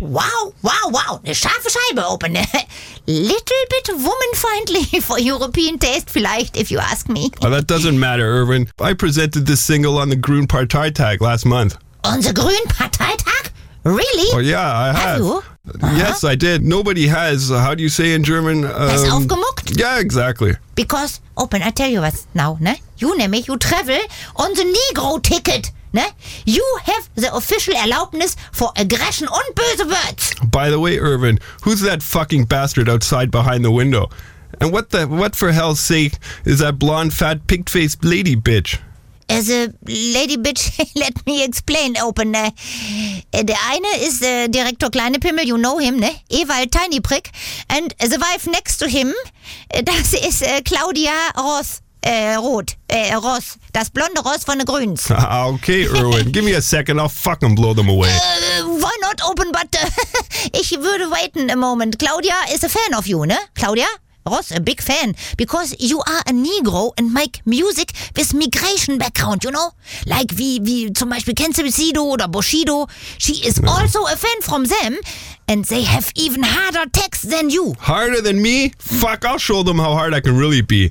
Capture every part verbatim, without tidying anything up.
Wow, wow, wow. Eine scharfe Scheibe, Open. Little bit woman-friendly for European taste, vielleicht, if you ask me. Oh, that doesn't matter, Irwin. I presented this single on the Grün Parteitag last month. On the Grün Parteitag? Really? Oh, yeah, I have. Have you? Uh-huh. Yes, I did. Nobody has. Uh, how do you say in German? Um, Has aufgemuckt? Yeah, exactly. Because, Open, I tell you was now, ne? You nämlich, you travel on the Negro ticket, ne? You have the official Erlaubnis for aggression und böse words. By the way, Irvin, who's that fucking bastard outside behind the window? And what the what for hell's sake is that blonde, fat, pig-faced lady bitch? As a lady bitch, let me explain, Open. Uh, der eine ist uh, Direktor Kleine Pimmel, you know him, ne? Ewald Tiny Prick. And the wife next to him, uh, das ist uh, Claudia Ross. Äh, Rot. Äh, Ross. Das blonde Ross von den Grüns. Ah, okay, Irwin. Give me a second. I'll fucking blow them away. Uh, why not, Open, but uh, ich würde waiten a moment. Claudia is a fan of you, ne? Claudia? Ross, a big fan, because you are a Negro and make music with migration background, you know? Like wie, wie zum Beispiel kennst du Sido oder Bushido? She is no. also a fan from them, and they have even harder text than you. Harder than me? Fuck, I'll show them how hard I can really be.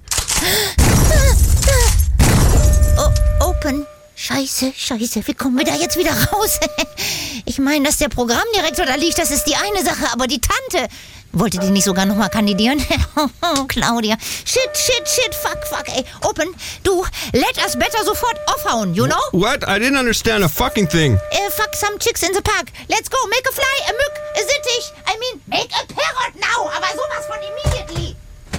Oh, Open. Scheiße, scheiße, wie kommen wir da jetzt wieder raus? Ich meine, dass der Programmdirektor da liegt, das ist die eine Sache, aber die Tante... Wollte die nicht sogar nochmal kandidieren? Claudia. Shit, shit, shit, fuck, fuck, ey. Open, du, let us better sofort aufhauen, you know? What? I didn't understand a fucking thing. Uh, fuck some chicks in the park. Let's go, make a fly, a Mück, a Sittich. I mean, make a parrot now, aber sowas von immediately.